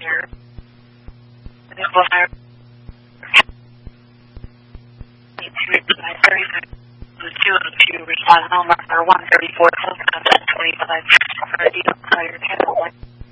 here. The flyer. 202 respond home, or 134, 25, for a deal, your channel 1.